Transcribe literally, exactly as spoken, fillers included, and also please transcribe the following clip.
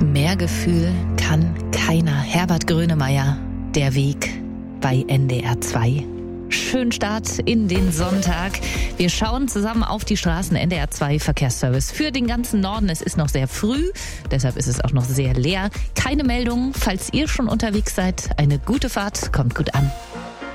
Mehr Gefühl kann keiner. Herbert Grönemeyer, Der Weg bei N D R zwei. Schönen Start in den Sonntag. Wir schauen zusammen auf die Straßen. N D R zwei Verkehrsservice für den ganzen Norden. Es ist noch sehr früh, deshalb ist es auch noch sehr leer. Keine Meldungen. Falls ihr schon unterwegs seid, eine gute Fahrt, kommt gut an.